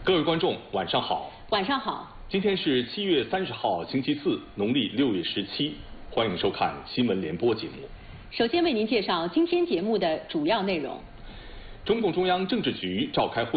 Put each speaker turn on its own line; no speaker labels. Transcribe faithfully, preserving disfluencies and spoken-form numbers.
各位观众，晚上好。
晚上好。
今天是七月三十号，星期四，农历六月十七。欢迎收看新闻联播节目。
首先为您介绍今天节目的主要内容。
中共中央政治局召开会。